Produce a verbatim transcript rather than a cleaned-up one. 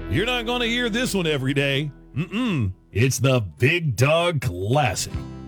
You're not going to hear this one every day. Mm-mm. It's the Big Dog Classic.